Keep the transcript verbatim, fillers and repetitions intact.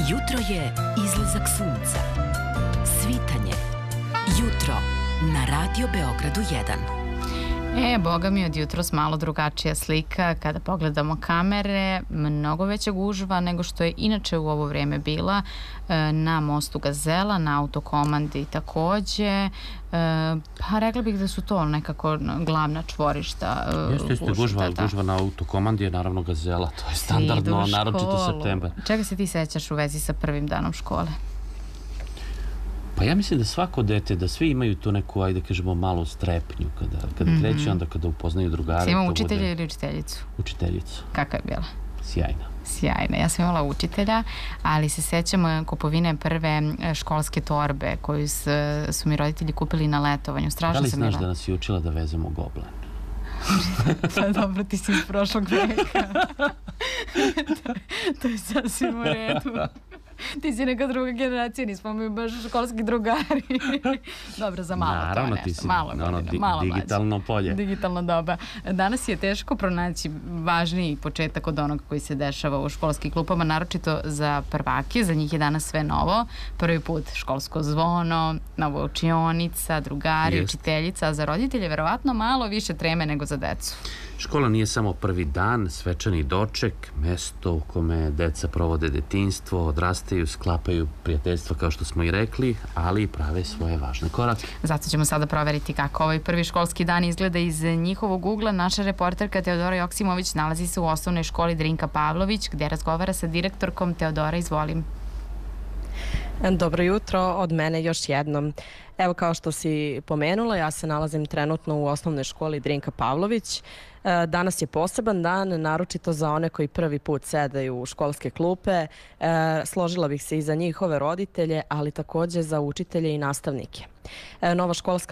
Jutro je izlazak sunca. Svitanje. Jutro na Radio Beogradu jedan. E, boga mi, od jutros malo drugačija slika. Kada pogledamo kamere, mnogo veća gužva nego što je inače u ovo vrijeme bila na mostu Gazela, na autokomandi takođe. Pa rekla bih da su to nekako glavna čvorišta Jeste, jeste, gužva, gužva na autokomandi je naravno Gazela, to je standardno, naročito septembar. Čega se ti sećaš u vezi sa prvim danom škole? Pa ja mislim da svako dete, da svi imaju tu neku, ajde kažemo, malu strepnju kada, kada mm -hmm. kreće, onda kada upoznaju drugare. Si imao učitelja bude... ili učiteljicu? Učiteljicu. Kakva je bila? Sjajna. Sjajna. Ja sam imala učitelja, ali se sećam kupovine prve školske torbe koju su, su mi roditelji kupili na letovanju. Strašno da li sam znaš bila... da nas je učila da vezemo goblen? Pa dobro, ti si iz prošlog veka. to, to je sasvim u redu. Ti si neka druga generacija, nismo mi baš školski drugari. Dobro, za malo naravno, to nešto. Ti si, malo ono, godina, di, malo digitalno mlađe. polje. Digitalno doba. Danas je teško pronaći važniji početak od onog koji se dešava u školskim klupama, naročito za prvake. Za njih je danas sve novo. Prvi put školsko zvono, novo učionica, drugari, Jest. učiteljica. A za roditelje verovatno malo više treme nego za decu. Škola nije samo prvi dan, svečani doček, mesto u kome deca provode detinjstvo, odrastaju, sklapaju prijateljstva kao što smo i rekli, ali i prave svoje važne korake. Zato ćemo sada proveriti kako ovaj prvi školski dan izgleda iz njihovog ugla. Naša reporterka Teodora Joksimović nalazi se u osnovnoj školi Drinka Pavlović, gde razgovara sa direktorkom. Teodora, izvolim. Dobro jutro od mene još jednom. Evo, kao što si pomenula, ja se nalazim trenutno u osnovnoj školi Drinka Pavlović. Danas je poseban dan, naročito za one koji prvi put sedaju u školske klupe. Složila bih se i za njihove roditelje, ali takođe za učitelje i nastavnike. Nova školska